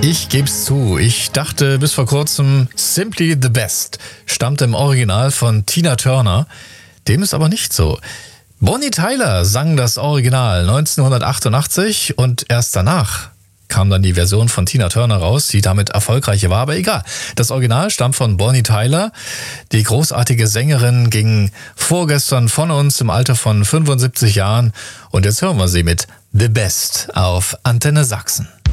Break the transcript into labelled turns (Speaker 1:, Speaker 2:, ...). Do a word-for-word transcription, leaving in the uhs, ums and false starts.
Speaker 1: Ich geb's zu, ich dachte bis vor kurzem, Simply the Best stammte im Original von Tina Turner. Dem ist aber nicht so. Bonnie Tyler sang das Original neunzehnhundertachtundachtzig und erst danach kam dann die Version von Tina Turner raus, die damit erfolgreicher war, aber egal. Das Original stammt von Bonnie Tyler. Die großartige Sängerin ging vorgestern von uns im Alter von fünfundsiebzig Jahren und jetzt hören wir sie mit The Best auf Antenne Sachsen.